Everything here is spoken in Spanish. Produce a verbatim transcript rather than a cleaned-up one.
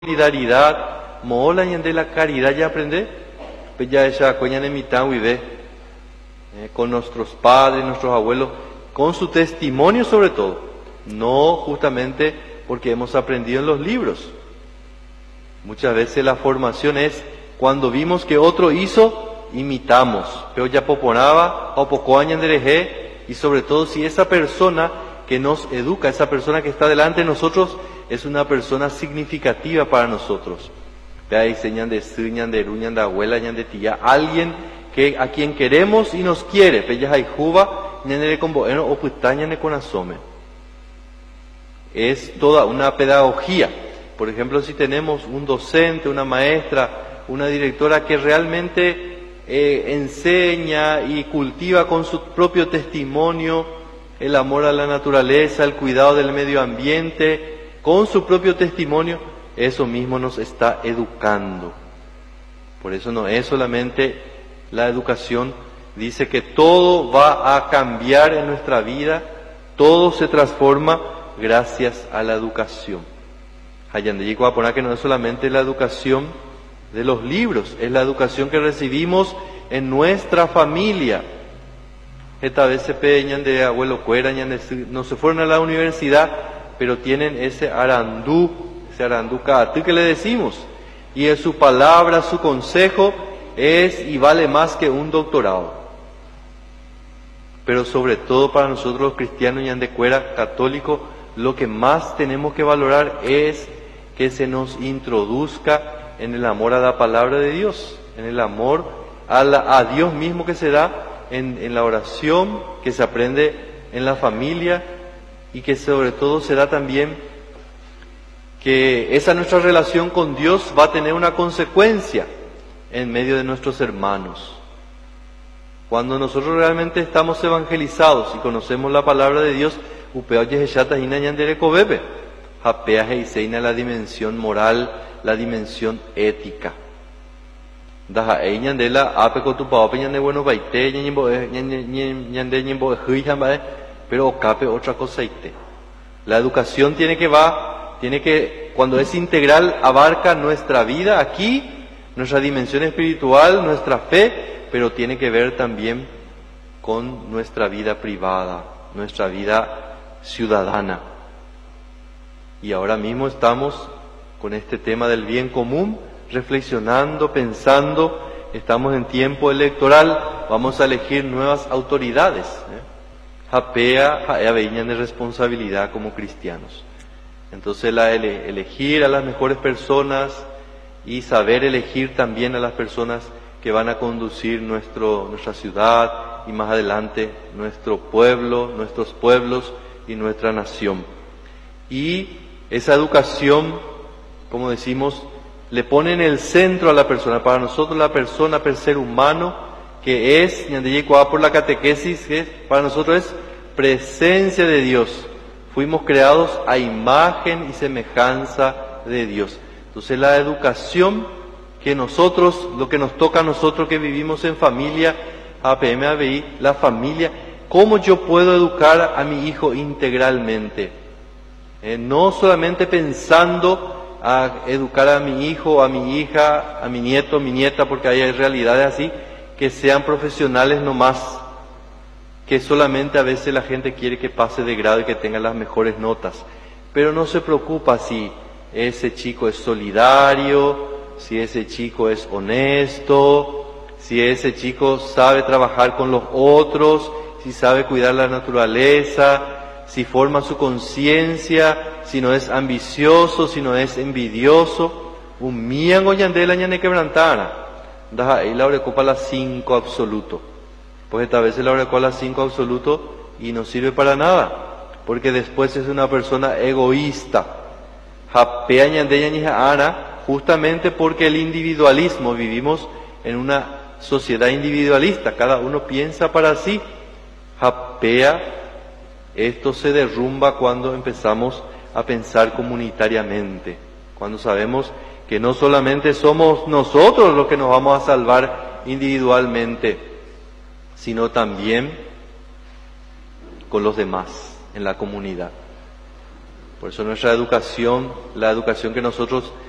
solidaridad, mola y de la caridad ya aprende, pues ya esa coña de mitad vive con nuestros padres, nuestros abuelos, con su testimonio sobre todo, no justamente porque hemos aprendido en los libros. Muchas veces la formación es cuando vimos que otro hizo, imitamos, pero ya poponaba o pocoaña de y sobre todo si esa persona que nos educa, esa persona que está delante de nosotros, es una persona significativa para nosotros. Vea, diseñan de suñan de ruñan de abuela, ñan de tía, alguien que a quien queremos y nos quiere, pellas hay juba, ñan de con bueno o putañan de con asome. Es toda una pedagogía. Por ejemplo, si tenemos un docente, una maestra, una directora que realmente eh, enseña y cultiva con su propio testimonio el amor a la naturaleza, el cuidado del medio ambiente, con su propio testimonio, eso mismo nos está educando. Por eso no es solamente la educación, dice que todo va a cambiar en nuestra vida, todo se transforma gracias a la educación. Hayandeyico va a poner que no es solamente la educación de los libros, es la educación que recibimos en nuestra familia. Esta vez se peñan de abuelo cuera, no se fueron a la universidad, pero tienen ese arandú, ese arandú caatú que le decimos, y en su palabra, su consejo es y vale más que un doctorado. Pero sobre todo para nosotros los cristianos y andecuera católicos, lo que más tenemos que valorar es que se nos introduzca en el amor a la palabra de Dios, en el amor a, la, a Dios mismo que se da en, en la oración, que se aprende en la familia, y que sobre todo se da también que esa nuestra relación con Dios va a tener una consecuencia en medio de nuestros hermanos. Cuando nosotros realmente estamos evangelizados y conocemos la palabra de Dios, la dimensión moral, la dimensión ética. Pero ocape otra cosa. La educación tiene que va, tiene que, cuando es integral, abarca nuestra vida aquí, nuestra dimensión espiritual, nuestra fe, pero tiene que ver también con nuestra vida privada, nuestra vida ciudadana. Y ahora mismo estamos con este tema del bien común, reflexionando, pensando, estamos en tiempo electoral, vamos a elegir nuevas autoridades, ¿eh? Japea, japea veían de responsabilidad como cristianos. Entonces la ele, elegir a las mejores personas y saber elegir también a las personas que van a conducir nuestro, nuestra ciudad y más adelante nuestro pueblo, nuestros pueblos y nuestra nación. Y esa educación, como decimos, le pone en el centro a la persona. Para nosotros la persona, el ser humano, que es, por la catequesis, que para nosotros es presencia de Dios. Fuimos creados a imagen y semejanza de Dios. Entonces la educación que nosotros, lo que nos toca a nosotros que vivimos en familia, A P M A B I, la familia, ¿cómo yo puedo educar a mi hijo integralmente? Eh, no solamente pensando a educar a mi hijo, a mi hija, a mi nieto, a mi nieta, porque hay realidades así, que sean profesionales nomás, que solamente a veces la gente quiere que pase de grado y que tenga las mejores notas, pero no se preocupa si ese chico es solidario, si ese chico es honesto, si ese chico sabe trabajar con los otros, si sabe cuidar la naturaleza, si forma su conciencia, si no es ambicioso, si no es envidioso. Un miango yandela ñane quebrantana. Y la orecopa la cinco absoluto. Pues esta vez la orecopa la cinco absoluto y no sirve para nada, porque después es una persona egoísta. Japea ñande ñañija ana, justamente porque el individualismo, vivimos en una sociedad individualista, cada uno piensa para sí. Japea, esto se derrumba cuando empezamos a pensar comunitariamente, cuando sabemos que no solamente somos nosotros los que nos vamos a salvar individualmente, sino también con los demás en la comunidad. Por eso nuestra educación, la educación que nosotros